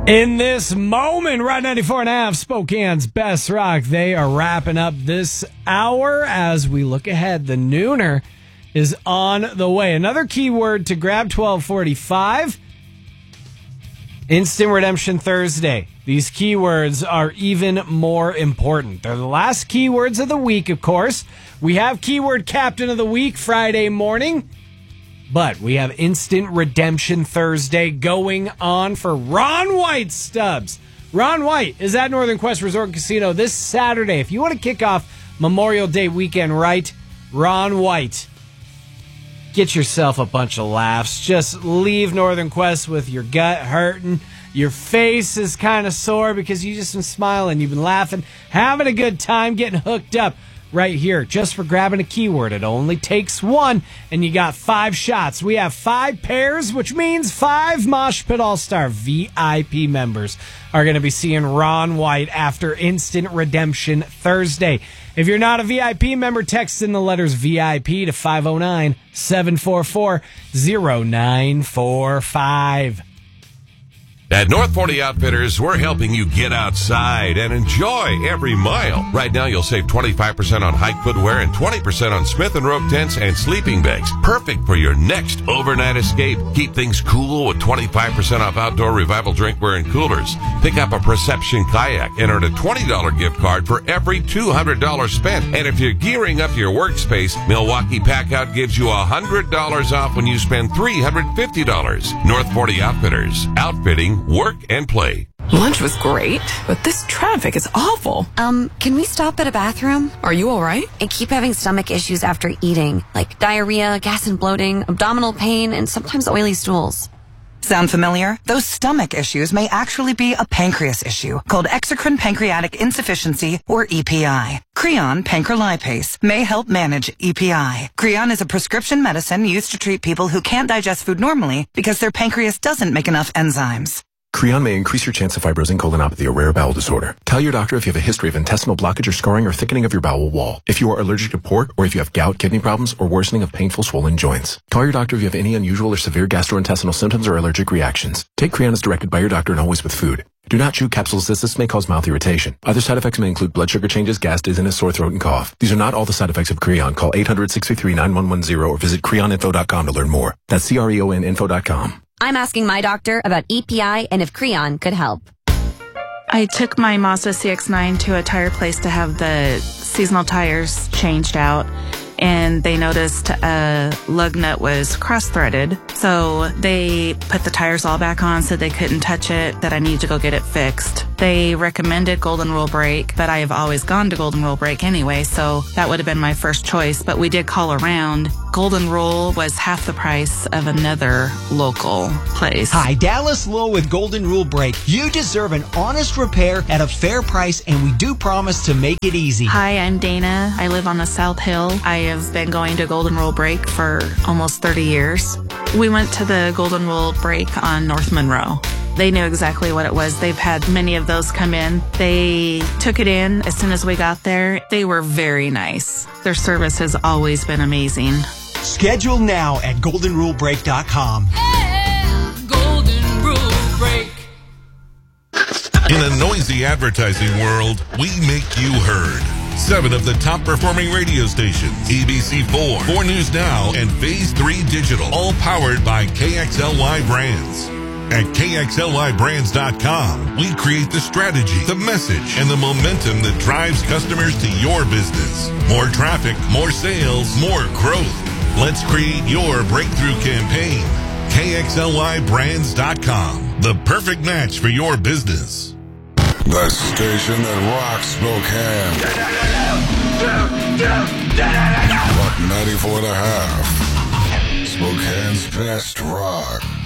In this moment, Rod 94.5, Spokane's best rock. They are wrapping up this hour as we look ahead. The Nooner is on the way. Another keyword to grab 1245. Instant Redemption Thursday. These keywords are even more important. They're the last keywords of the week, of course. We have Keyword Captain of the Week Friday morning. But we have Instant Redemption Thursday going on for Ron White Stubbs. Ron White is at Northern Quest Resort and Casino this Saturday. If you want to kick off Memorial Day weekend right, Ron White, get yourself a bunch of laughs. Just leave Northern Quest with your gut hurting. Your face is kind of sore because you just been smiling. You've been laughing, having a good time, getting hooked up. Right here, just for grabbing a keyword. It only takes one, and you got 5 shots. We have 5 pairs, which means 5 Mosh Pit All-Star VIP members are going to be seeing Ron White after Instant Redemption Thursday. If you're not a VIP member, text in the letters VIP to 509-744-0945. At North 40 Outfitters, we're helping you get outside and enjoy every mile. Right now, you'll save 25% on hike footwear and 20% on Smith & Rope tents and sleeping bags. Perfect for your next overnight escape. Keep things cool with 25% off outdoor Revival drinkware and coolers. Pick up a Perception kayak and earn a $20 gift card for every $200 spent. And if you're gearing up your workspace, Milwaukee Packout gives you $100 off when you spend $350. North 40 Outfitters. Outfitting, work, and play. Lunch was great, but this traffic is awful. Can we stop at a bathroom? Are you all right? I keep having stomach issues after eating, like diarrhea, gas and bloating, abdominal pain, and sometimes oily stools. Sound familiar? Those stomach issues may actually be a pancreas issue called exocrine pancreatic insufficiency, or EPI. Creon pancrelipase may help manage EPI. Creon is a prescription medicine used to treat people who can't digest food normally because their pancreas doesn't make enough enzymes. Creon may increase your chance of fibrosing colonopathy, a rare bowel disorder. Tell your doctor if you have a history of intestinal blockage or scarring or thickening of your bowel wall. If you are allergic to pork, or if you have gout, kidney problems, or worsening of painful swollen joints. Call your doctor if you have any unusual or severe gastrointestinal symptoms or allergic reactions. Take Creon as directed by your doctor and always with food. Do not chew capsules as this may cause mouth irritation. Other side effects may include blood sugar changes, gas, dizziness, sore throat, and cough. These are not all the side effects of Creon. Call 800-633-9110 or visit creoninfo.com to learn more. That's CREONinfo.com. I'm asking my doctor about EPI and if Creon could help. I took my Mazda CX-9 to a tire place to have the seasonal tires changed out, and they noticed a lug nut was cross-threaded. So they put the tires all back on, said they couldn't touch it, that I needed to go get it fixed. They recommended Golden Rule Brake, but I have always gone to Golden Rule Brake anyway, so that would have been my first choice. But we did call around. Golden Rule was half the price of another local place. Hi, Dallas Lowe with Golden Rule Brake. You deserve an honest repair at a fair price, and we do promise to make it easy. Hi, I'm Dana. I live on the South Hill. I have been going to Golden Rule Brake for almost 30 years. We went to the Golden Rule Brake on North Monroe. They knew exactly what it was. They've had many of those come in. They took it in as soon as we got there. They were very nice. Their service has always been amazing. Schedule now at goldenrulebrake.com. Yeah, Golden Rule Brake. In a noisy advertising world, we make you heard. 7 of the top performing radio stations, ABC4, 4 News Now, and Phase 3 Digital, all powered by KXLY Brands. At KXLYBrands.com, we create the strategy, the message, and the momentum that drives customers to your business. More traffic, more sales, more growth. Let's create your breakthrough campaign. KXLYBrands.com, the perfect match for your business. The station that rocks Spokane. Rock 94.5. Spokane's best rock.